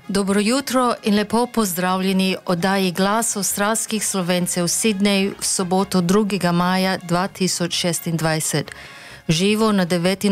Dobro jutro in lepo pozdravljeni oddaji Glas avstralskih Slovencev v Sydneyju v soboto 2. maja 2026. Živo na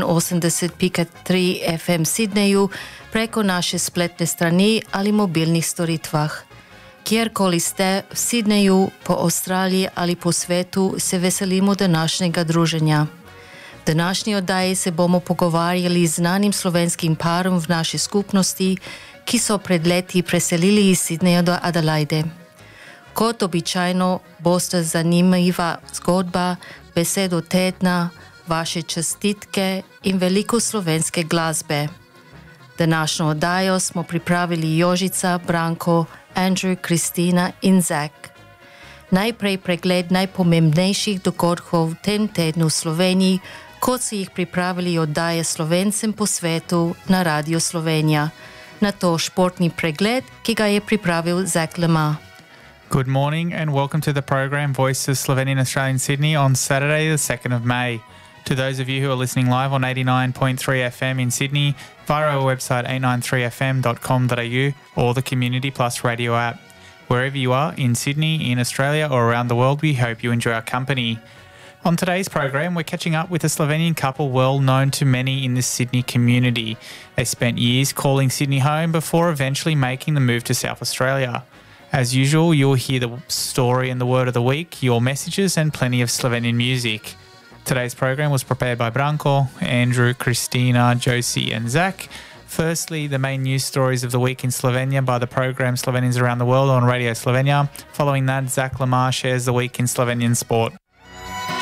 89.3 FM Sydneyju preko naše spletne strani ali mobilnih storitvah. Kjerkoli ste v Sydneyju, po Avstraliji ali po svetu, se veselimo današnjega druženja. V današnji oddaji se bomo pogovarjali z znanim slovenskim parom v naši skupnosti, ki so pred leti preselili iz Sydneyja do Adelaide. Kot običajno boste zanimiva zgodba, besedo tedna, vaše čestitke in veliko slovenske glasbe. Današnjo oddajo smo pripravili Jožica, Branko, Andrew, Kristina in Zach. Najprej pregled najpomembnejših dogodkov v tem tednu v Sloveniji, kot si jih pripravili oddaje Slovencem po svetu na Radio Slovenija. Na to športni pregled, ki ga je pripravil Zach Lemar. Good morning and welcome to the program Voice of Slovenian Australian Sydney on Saturday the 2nd of May. To those of you who are listening live on 89.3 FM in Sydney, via our website 893fm.com.au or the Community Plus radio app. Wherever you are in Sydney, in Australia or around the world, we hope you enjoy our company. On today's program, we're catching up with a Slovenian couple well known to many in the Sydney community. They spent years calling Sydney home before eventually making the move to South Australia. As usual, you'll hear the story and the word of the week, your messages and plenty of Slovenian music. Today's program was prepared by Branko, Andrew, Kristina, Josie and Zach. Firstly, the main news stories of the week in Slovenia by the program Slovenians Around the World on Radio Slovenia. Following that, Zach Lemar shares the week in Slovenian sport.